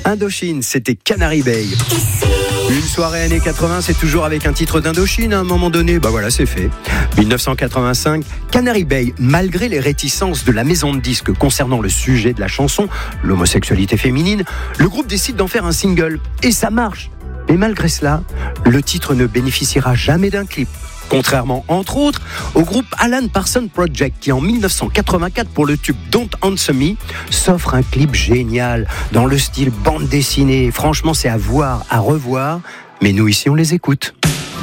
Indochine, c'était Canary Bay. Une soirée années 80, c'est toujours avec un titre d'Indochine. À un moment donné, voilà, c'est fait. 1985, Canary Bay, malgré les réticences de la maison de disques concernant le sujet de la chanson, l'homosexualité féminine, le groupe décide d'en faire un single. Et ça marche. Et malgré cela, le titre ne bénéficiera jamais d'un clip. Contrairement, entre autres, au groupe Alan Parsons Project qui, en 1984, pour le tube Don't Answer Me, s'offre un clip génial, dans le style bande dessinée. Franchement, c'est à voir, à revoir, mais nous ici, on les écoute.